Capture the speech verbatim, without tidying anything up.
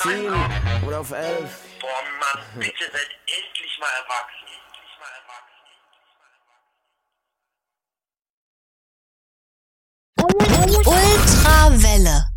zehn oder auf elf. Boah, Mann, bitte seid endlich mal erwachsen. Endlich mal erwachsen. Ultrawelle.